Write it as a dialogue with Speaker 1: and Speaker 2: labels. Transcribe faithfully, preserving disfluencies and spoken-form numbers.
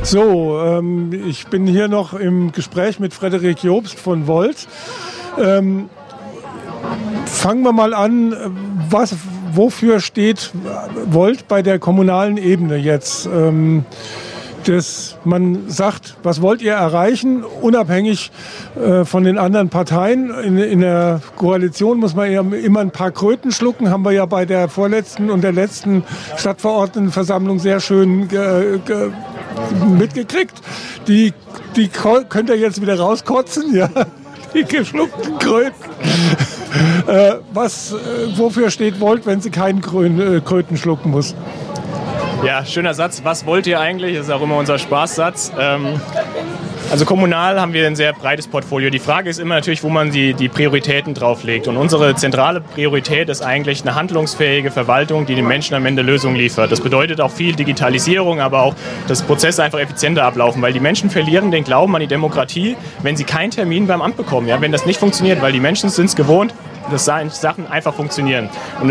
Speaker 1: So, ähm, ich bin hier noch im Gespräch mit Frederik Jobst von Volt. Ähm, fangen wir mal an, was, wofür steht Volt bei der kommunalen Ebene jetzt? Ähm, dass man sagt, was wollt ihr erreichen, unabhängig äh, von den anderen Parteien. In, in der Koalition muss man ja immer ein paar Kröten schlucken, haben wir ja bei der vorletzten und der letzten Stadtverordnetenversammlung sehr schön ge, ge, mitgekriegt. Die, die könnt ihr jetzt wieder rauskotzen, ja, die geschluckten Kröten. äh, was, äh, wofür steht Volt, wenn sie keinen Krön, äh, Kröten schlucken muss?
Speaker 2: Ja, schöner Satz. Was wollt ihr eigentlich? Das ist auch immer unser Spaßsatz. Ähm, also kommunal haben wir ein sehr breites Portfolio. Die Frage ist immer natürlich, wo man die, die Prioritäten drauflegt. Und unsere zentrale Priorität ist eigentlich eine handlungsfähige Verwaltung, die den Menschen am Ende Lösungen liefert. Das bedeutet auch viel Digitalisierung, aber auch, dass Prozesse einfach effizienter ablaufen. Weil die Menschen verlieren den Glauben an die Demokratie, wenn sie keinen Termin beim Amt bekommen. Ja, wenn das nicht funktioniert, weil die Menschen sind es gewohnt, dass Sachen einfach funktionieren. Und